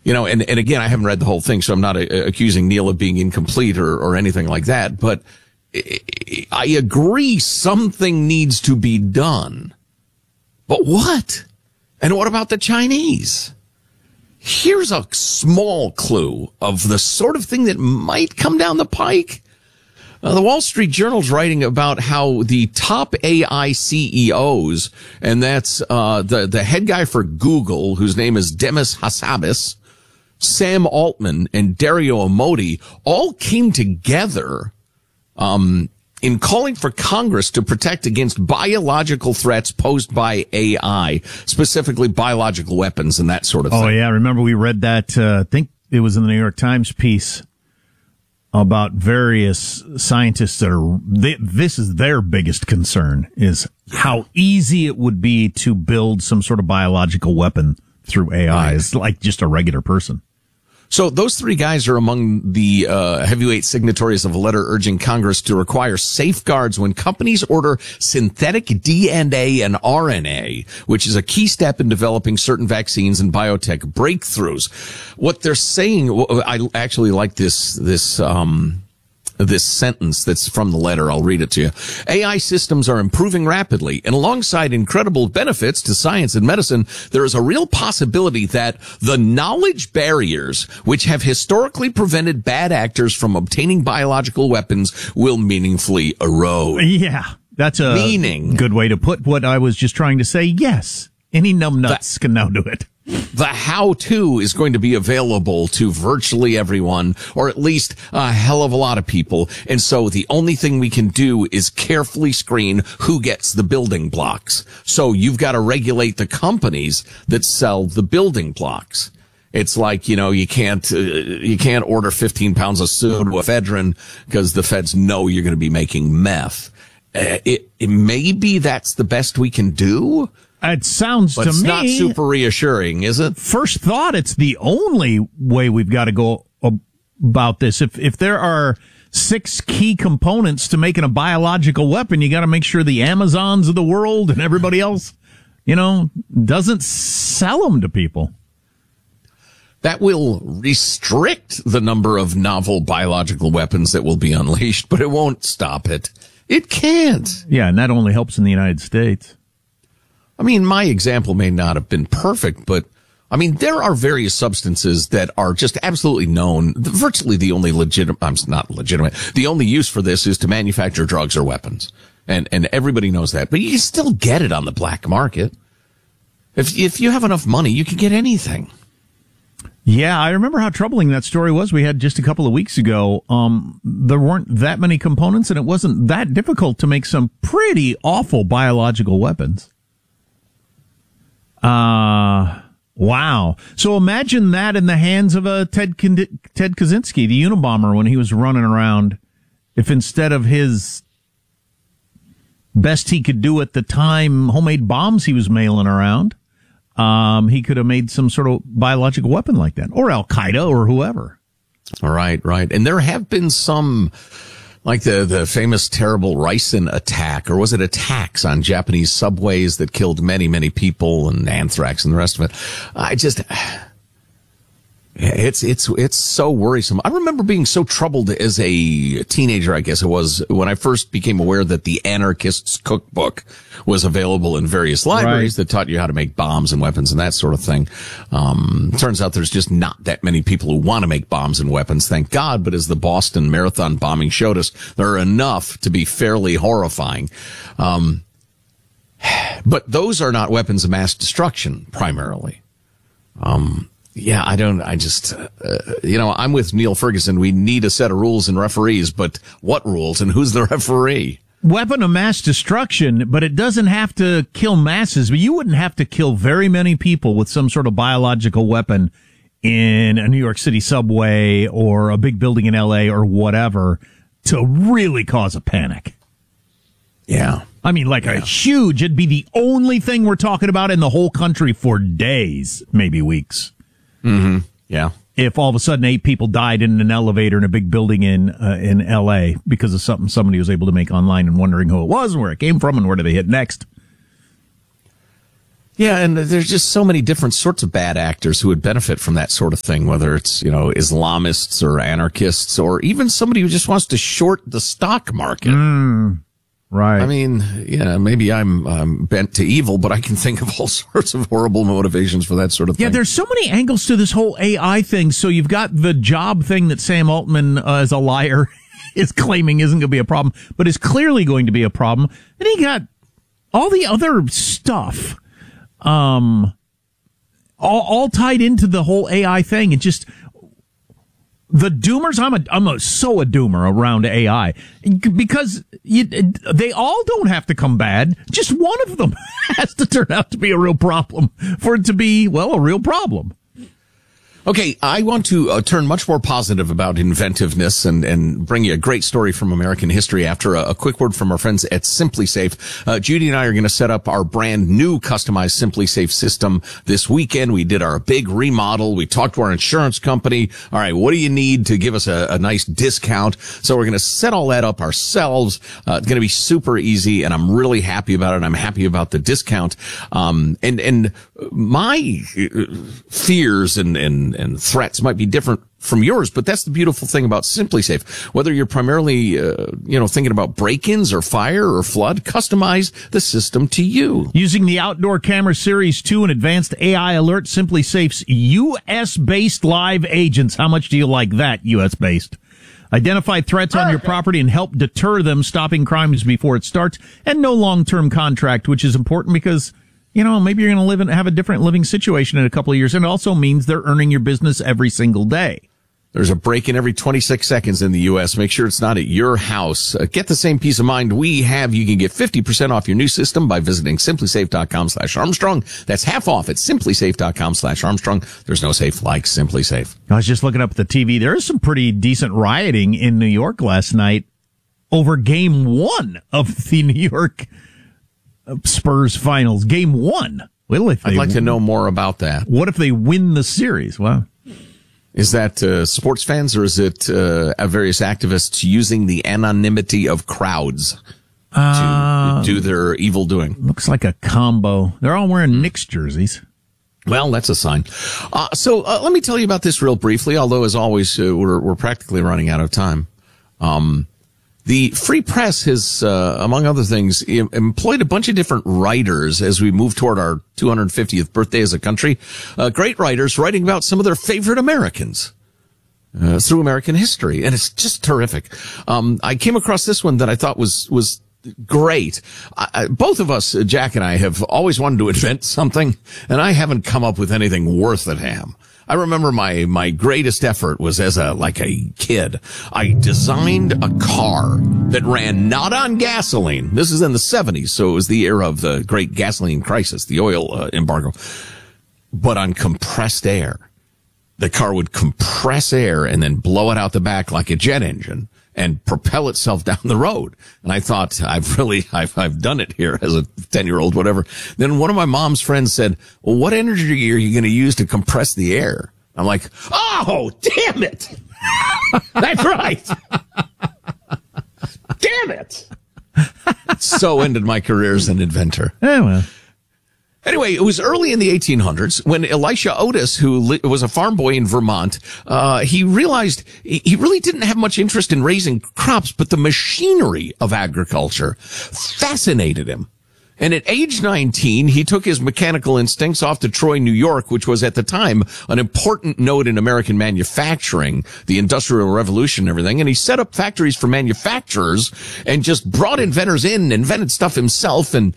And again, I haven't read the whole thing, so I'm not accusing Neil of being incomplete or anything like that. But I agree something needs to be done. But what? And what about the Chinese? Here's a small clue of the sort of thing that might come down the pike. The Wall Street Journal's writing about how the top AI CEOs, and that's the head guy for Google, whose name is Demis Hassabis, Sam Altman, and Dario Amodei, all came together in calling for Congress to protect against biological threats posed by AI, specifically biological weapons and that sort of thing. Oh, yeah. Remember we read that, I think it was in the New York Times piece about various scientists this is their biggest concern, is how easy it would be to build some sort of biological weapon through AI. It's like just a regular person. So those three guys are among the heavyweight signatories of a letter urging Congress to require safeguards when companies order synthetic DNA and RNA, which is a key step in developing certain vaccines and biotech breakthroughs. What they're saying, I actually like this sentence that's from the letter. I'll read it to you. AI systems are improving rapidly, and alongside incredible benefits to science and medicine, there is a real possibility that the knowledge barriers which have historically prevented bad actors from obtaining biological weapons will meaningfully erode. Yeah, that's a good way to put what I was just trying to say. Yes, any numbnuts can now do it. The how-to is going to be available to virtually everyone, or at least a hell of a lot of people. And so the only thing we can do is carefully screen who gets the building blocks. So you've got to regulate the companies that sell the building blocks. It's like, you can't order 15 pounds of pseudoephedrine because the feds know you're going to be making meth. Maybe that's the best we can do. It sounds to me... It's not super reassuring, is it? First thought, it's the only way we've got to go about this. If there are 6 key components to making a biological weapon, you got to make sure the Amazons of the world and everybody else, doesn't sell them to people. That will restrict the number of novel biological weapons that will be unleashed, but it won't stop it. It can't. Yeah, and that only helps in the United States. I mean, my example may not have been perfect, but there are various substances that are just absolutely known. Virtually the only the only use for this is to manufacture drugs or weapons. And everybody knows that, but you can still get it on the black market. If you have enough money, you can get anything. Yeah, I remember how troubling that story was we had just a couple of weeks ago. There weren't that many components, and it wasn't that difficult to make some pretty awful biological weapons. Wow. So imagine that in the hands of a Ted Kaczynski, the Unabomber, when he was running around. If instead of his best he could do at the time, homemade bombs he was mailing around, he could have made some sort of biological weapon like that, or Al-Qaeda or whoever. Right. And there have been some, like the famous terrible ricin attack, or was it attacks on Japanese subways that killed many, many people, and anthrax and the rest of it. It's so worrisome. I remember being so troubled as a teenager, I guess it was, when I first became aware that the Anarchist's Cookbook was available in various libraries that taught you how to make bombs and weapons and that sort of thing. Turns out there's just not that many people who want to make bombs and weapons, thank God. But as the Boston Marathon bombing showed us, there are enough to be fairly horrifying. But those are not weapons of mass destruction, primarily. Yeah, I'm with Neil Ferguson. We need a set of rules and referees, but what rules and who's the referee? Weapon of mass destruction, but it doesn't have to kill masses. But you wouldn't have to kill very many people with some sort of biological weapon in a New York City subway or a big building in LA or whatever to really cause a panic. Yeah. It'd be the only thing we're talking about in the whole country for days, maybe weeks. Mm-hmm. Yeah. If all of a sudden 8 people died in an elevator in a big building in L.A. because of something somebody was able to make online and wondering who it was and where it came from and where do they hit next. Yeah, and there's just so many different sorts of bad actors who would benefit from that sort of thing, whether it's, Islamists or anarchists or even somebody who just wants to short the stock market. Right. I mean, maybe I'm bent to evil, but I can think of all sorts of horrible motivations for that sort of thing. Yeah, there's so many angles to this whole AI thing. So you've got the job thing that Sam Altman, as a liar, is claiming isn't going to be a problem, but is clearly going to be a problem. And he got all the other stuff. All tied into the whole AI thing. And just the doomers, I'm so a doomer around AI because they all don't have to come bad. Just one of them has to turn out to be a real problem for it to be, a real problem. Okay, I want to turn much more positive about inventiveness and bring you a great story from American history after a quick word from our friends at SimpliSafe. Judy and I are going to set up our brand new customized SimpliSafe system this weekend. We did our big remodel. We talked to our insurance company. All right, what do you need to give us a nice discount? So we're going to set all that up ourselves. It's going to be super easy, and I'm really happy about it. I'm happy about the discount. And my fears and threats might be different from yours, but that's the beautiful thing about SimpliSafe. Whether you're primarily, thinking about break-ins or fire or flood, customize the system to you. Using the Outdoor Camera Series 2 and Advanced AI Alert, SimpliSafe's U.S.-based live agents. How much do you like that, U.S.-based? Identify threats on your property and help deter them, stopping crimes before it starts, and no long-term contract, which is important because maybe you're going to have a different living situation in a couple of years. And it also means they're earning your business every single day. There's a break-in every 26 seconds in the U.S. Make sure it's not at your house. Get the same peace of mind we have. You can get 50% off your new system by visiting SimpliSafe.com/Armstrong. That's half off at SimpliSafe.com/Armstrong. There's no safe like SimpliSafe. I was just looking up at the TV. There is some pretty decent rioting in New York last night over Game 1 of the New York Spurs finals. Game 1. Well, I'd like to know more about that. What if they win the series? Wow. Is that sports fans, or is it various activists using the anonymity of crowds to do their evil doing? Looks like a combo. They're all wearing Knicks jerseys. Well, that's a sign. So let me tell you about this real briefly, although, as always, we're practically running out of time. The Free Press has, among other things, employed a bunch of different writers as we move toward our 250th birthday as a country. Great writers writing about some of their favorite Americans through American history, and it's just terrific. I came across this one that I thought was great. Both of us, Jack and I, have always wanted to invent something, and I haven't come up with anything worth a damn. I remember my greatest effort was as a kid. I designed a car that ran not on gasoline. This is in the 70s, so it was the era of the great gasoline crisis, the oil embargo, but on compressed air. The car would compress air and then blow it out the back like a jet engine and propel itself down the road. And I thought, I've done it here as a 10-year-old, whatever. Then one of my mom's friends said, well, what energy are you going to use to compress the air? I'm like, oh, damn it. That's right. Damn it. So ended my career as an inventor. Yeah, well. Anyway, it was early in the 1800s when Elisha Otis, who was a farm boy in Vermont, he realized he really didn't have much interest in raising crops, but the machinery of agriculture fascinated him. And at age 19, he took his mechanical instincts off to Troy, New York, which was at the time an important node in American manufacturing, the Industrial Revolution and everything. And he set up factories for manufacturers and just brought inventors in, invented stuff himself. And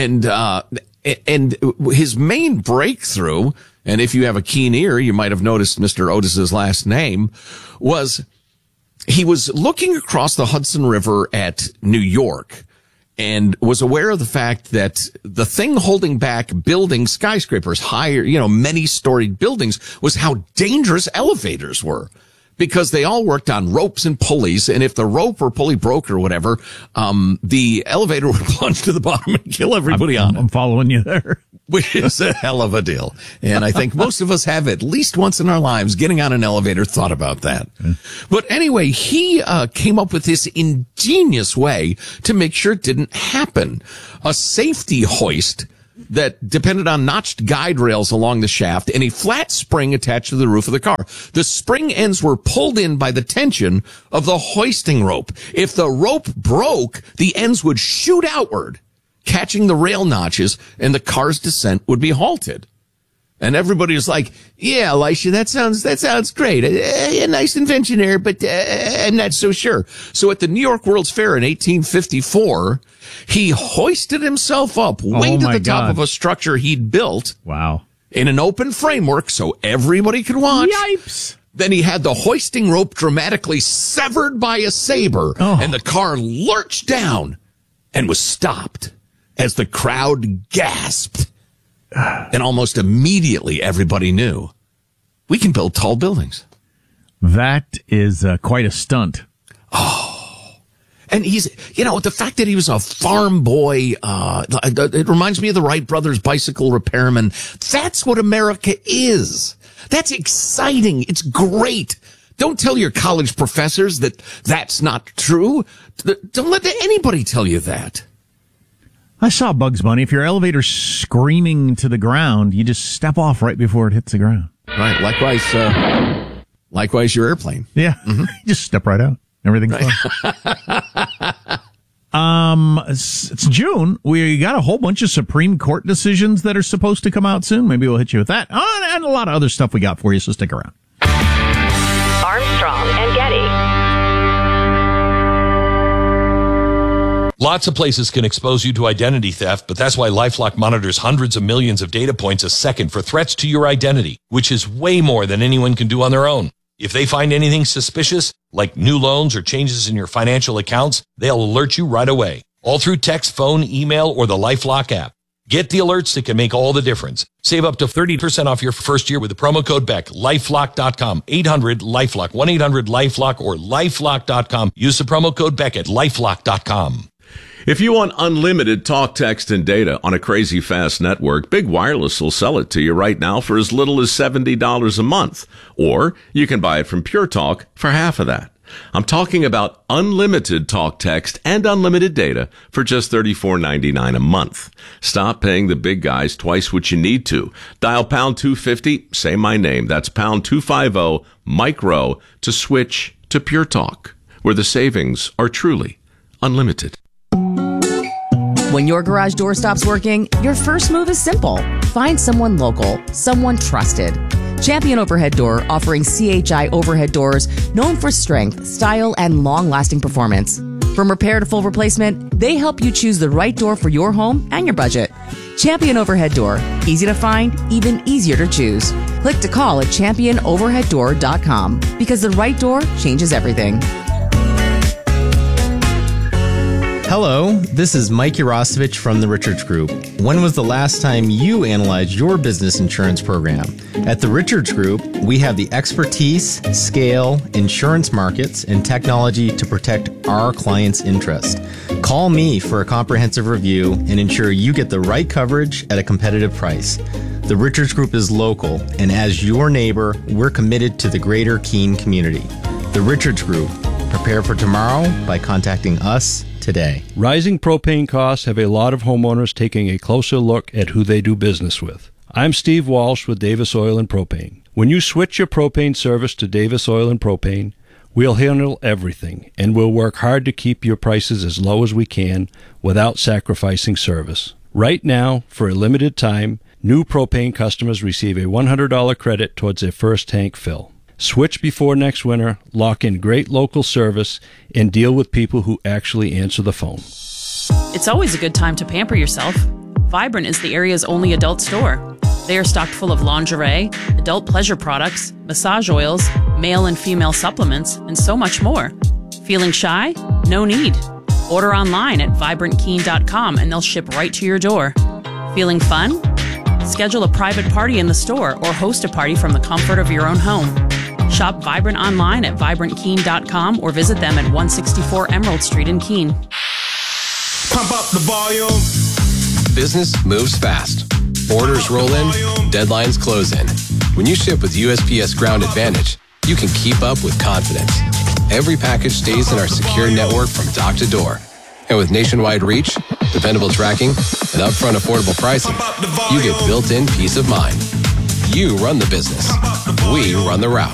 his main breakthrough, and if you have a keen ear, you might have noticed Mr. Otis's last name, was he was looking across the Hudson River at New York and was aware of the fact that the thing holding back building skyscrapers, higher, many-storied buildings, was how dangerous elevators were. Because they all worked on ropes and pulleys, and if the rope or pulley broke or whatever, the elevator would plunge to the bottom and kill everybody on it. I'm following you there. Which is a hell of a deal. And I think most of us have at least once in our lives getting on an elevator thought about that. But anyway, he came up with this ingenious way to make sure it didn't happen. A safety hoist that depended on notched guide rails along the shaft and a flat spring attached to the roof of the car. The spring ends were pulled in by the tension of the hoisting rope. If the rope broke, the ends would shoot outward, catching the rail notches, and the car's descent would be halted. And everybody was like, yeah, Elisha, that sounds great. A nice invention there, but I'm not so sure. So at the New York World's Fair in 1854, he hoisted himself up way to the top of a structure he'd built. Wow. In an open framework so everybody could watch. Yipes. Then he had the hoisting rope dramatically severed by a saber, and the car lurched down and was stopped as the crowd gasped. And almost immediately, everybody knew we can build tall buildings. That is quite a stunt. Oh, and he's, the fact that he was a farm boy, it reminds me of the Wright brothers bicycle repairman. That's what America is. That's exciting. It's great. Don't tell your college professors that that's not true. Don't let anybody tell you that. I saw Bugs Bunny. If your elevator's screaming to the ground, you just step off right before it hits the ground. Right. Likewise, your airplane. Yeah. Mm-hmm. Just step right out. Everything's fine. It's June. We got a whole bunch of Supreme Court decisions that are supposed to come out soon. Maybe we'll hit you with that. Oh, and a lot of other stuff we got for you, so stick around. Armstrong and Getty. Lots of places can expose you to identity theft, but that's why LifeLock monitors hundreds of millions of data points a second for threats to your identity, which is way more than anyone can do on their own. If they find anything suspicious, like new loans or changes in your financial accounts, they'll alert you right away, all through text, phone, email, or the LifeLock app. Get the alerts that can make all the difference. Save up to 30% off your first year with the promo code BECK. LifeLock.com, 800-LifeLock, 1-800-LifeLock, or LifeLock.com. Use the promo code BECK at LifeLock.com. If you want unlimited talk, text, and data on a crazy fast network, Big Wireless will sell it to you right now for as little as $70 a month. Or you can buy it from Pure Talk for half of that. I'm talking about unlimited talk, text, and unlimited data for just $34.99 a month. Stop paying the big guys twice what you need to. Dial pound 250, say my name. That's pound 250, micro, to switch to Pure Talk, where the savings are truly unlimited. When your garage door stops working, your first move is simple. Find someone local, someone trusted. Champion Overhead Door, offering CHI overhead doors known for strength, style, and long-lasting performance. From repair to full replacement, they help you choose the right door for your home and your budget. Champion Overhead Door. Easy to find, even easier to choose. Click to call at championoverheaddoor.com because the right door changes everything. Hello, this is Mike Urosevich from the Richards Group. When was the last time you analyzed your business insurance program? At the Richards Group, we have the expertise, scale, insurance markets, and technology to protect our clients' interest. Call me for a comprehensive review and ensure you get the right coverage at a competitive price. The Richards Group is local, and as your neighbor, we're committed to the greater Keene community. The Richards Group. Prepare for tomorrow by contacting us today. Rising propane costs have a lot of homeowners taking a closer look at who they do business with. I'm Steve Walsh with Davis Oil and Propane. When you switch your propane service to Davis Oil and Propane, we'll handle everything, and we'll work hard to keep your prices as low as we can without sacrificing service. Right now, for a limited time, new propane customers receive a $100 credit towards their first tank fill. Switch before next winter, lock in great local service, and deal with people who actually answer the phone. It's always a good time to pamper yourself. Vibrant is the area's only adult store. They are stocked full of lingerie, adult pleasure products, massage oils, male and female supplements, and so much more. Feeling shy? No need. Order online at vibrantkeene.com and they'll ship right to your door. Feeling fun? Schedule a private party in the store or host a party from the comfort of your own home. Shop Vibrant online at vibrantkeene.com or visit them at 164 Emerald Street in Keene. Pump up the volume. Business moves fast. Orders roll in, deadlines close in. When you ship with USPS Ground Advantage, you can keep up with confidence. Every package stays in our secure network from dock to door. And with nationwide reach, dependable tracking, and upfront affordable pricing, you get built-in peace of mind. You run the business. We run the route.